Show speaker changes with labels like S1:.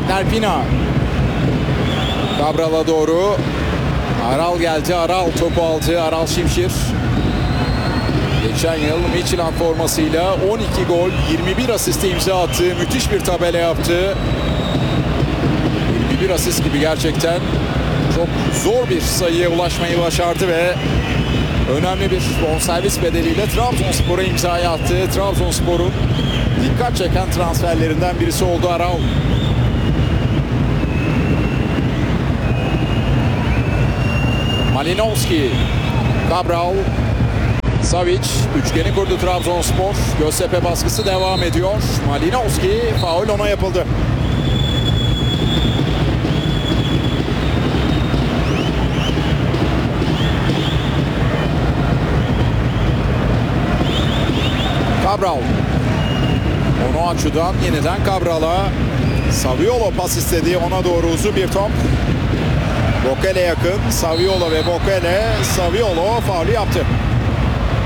S1: Wagner Pina. Cabral'a doğru. Aral geldi. Aral topu aldı. Aral Şimşir. Geçen yıl Midtjylland formasıyla 12 gol, 21 asiste imza attı. Müthiş bir tabela yaptı. 21 asist gibi gerçekten çok zor bir sayıya ulaşmayı başardı ve önemli bir bonservis bedeliyle Trabzonspor'a imzayı attı. Trabzonspor'un dikkat çeken transferlerinden birisi oldu Aral. Malinovski, Cabral, Savic, üçgeni kurdu Trabzonspor. Göztepe baskısı devam ediyor. Malinovski, faul ona yapıldı. Cabral. Onu açıdan yeniden Cabral'a. Saviolo pas istedi. Ona doğru uzun bir top. Bokele yakın. Saviolo ve Bokele. Saviolo faulü yaptı.